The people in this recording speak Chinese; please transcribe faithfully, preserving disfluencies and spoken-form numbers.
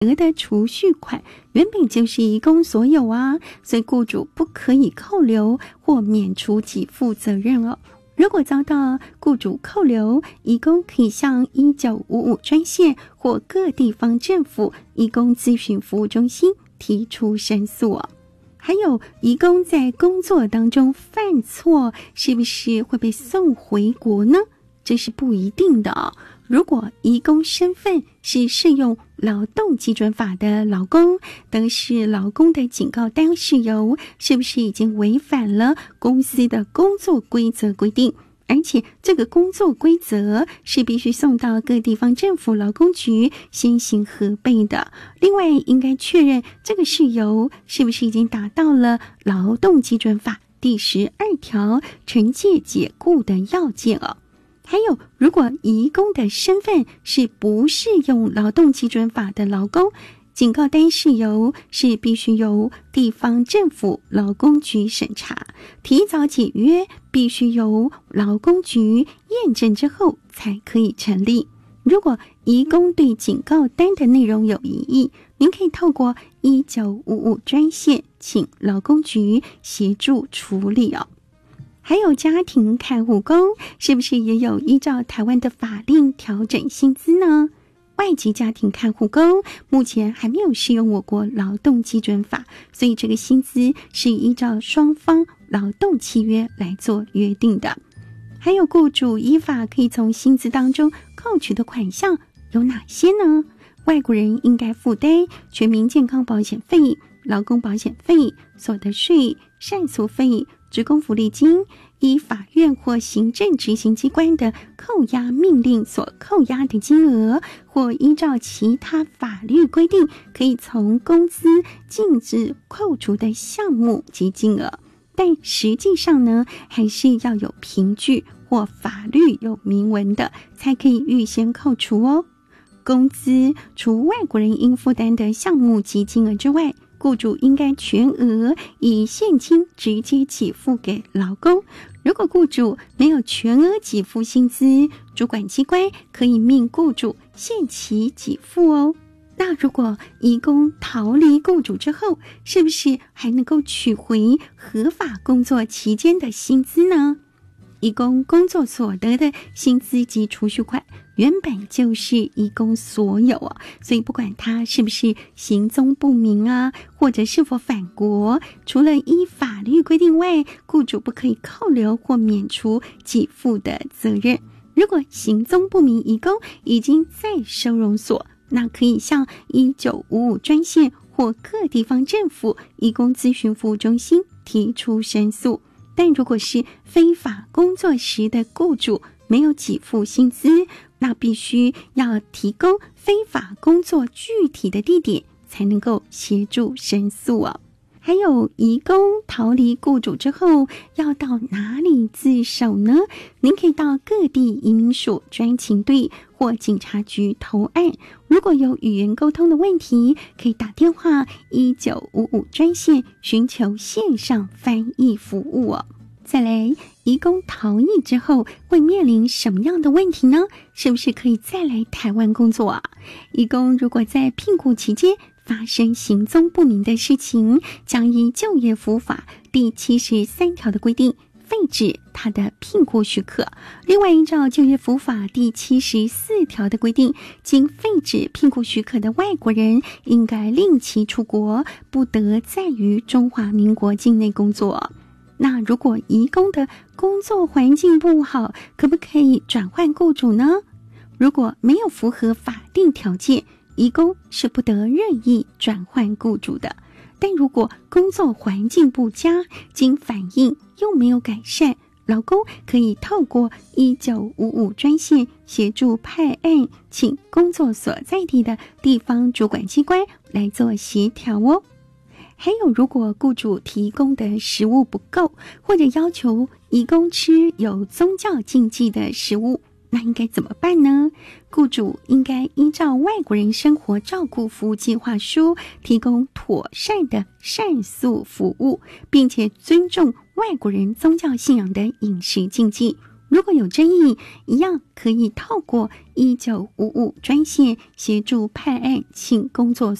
额的储蓄款原本就是移工所有啊，所以雇主不可以扣留或免除给付责任哦。如果遭到雇主扣留，移工可以向一九五五专线或各地方政府移工咨询服务中心提出申诉哦。还有，移工在工作当中犯错，是不是会被送回国呢？这是不一定的哦。如果移工身份是适用劳动基准法的劳工，得是劳工的警告单事由，是不是已经违反了公司的工作规则规定？而且这个工作规则是必须送到各地方政府劳工局先行核备的。另外，应该确认这个事由是不是已经达到了劳动基准法第十二条惩戒解雇的要件哦。还有，如果移工的身份是不适用劳动基准法的劳工，警告单事由是必须由地方政府劳工局审查，提早解约必须由劳工局验证之后才可以成立。如果移工对警告单的内容有疑义，您可以透过一九五五专线请劳工局协助处理哦。还有家庭看护工，是不是也有依照台湾的法令调整薪资呢？外籍家庭看护工目前还没有适用我国劳动基准法，所以这个薪资是依照双方劳动契约来做约定的。还有，雇主依法可以从薪资当中扣取的款项有哪些呢？外国人应该负担全民健康保险费、劳工保险费、所得税、赡赎费、职工福利金，依法院或行政执行机关的扣押命令所扣押的金额，或依照其他法律规定可以从工资禁止扣除的项目及金额。但实际上呢，还是要有凭据或法律有明文的，才可以预先扣除哦。工资除外国人应负担的项目及金额之外，雇主应该全额以现金直接给付给劳工。如果雇主没有全额给付薪资，主管机关可以命雇主限期给付哦。那如果移工逃离雇主之后，是不是还能够取回合法工作期间的薪资呢？移工工作所得的薪资及储蓄款原本就是移工所有啊，所以不管他是不是行踪不明啊，或者是否返国，除了依法律规定外，雇主不可以扣留或免除给付的责任。如果行踪不明移工已经在收容所，那可以向一九五五专线或各地方政府移工咨询服务中心提出申诉。但如果是非法工作时的雇主没有给付薪资，那必须要提供非法工作具体的地点，才能够协助申诉哦。还有，移工逃离雇主之后要到哪里自首呢？您可以到各地移民署专勤队或警察局投案。如果有语言沟通的问题，可以打电话一九五五专线寻求线上翻译服务哦。再来，移工逃逸之后会面临什么样的问题呢？是不是可以再来台湾工作啊？移工如果在聘雇期间发生行踪不明的事情，将依就业服务法第七十三条的规定废止他的聘雇许可。另外，依照就业服务法第七十四条的规定，经废止聘雇许可的外国人应该令其出国，不得再于中华民国境内工作。那如果移工的工作环境不好，可不可以转换雇主呢？如果没有符合法定条件，移工是不得任意转换雇主的。但如果工作环境不佳，经反映又没有改善，劳工可以透过一九五五专线协助派案，请工作所在地的地方主管机关来做协调哦。还有，如果雇主提供的食物不够，或者要求移工吃有宗教禁忌的食物，那应该怎么办呢？雇主应该依照外国人生活照顾服务计划书提供妥善的膳宿服务，并且尊重外国人宗教信仰的饮食禁忌。 如果有争议，一样可以透过一九五五专线协助派案，请工作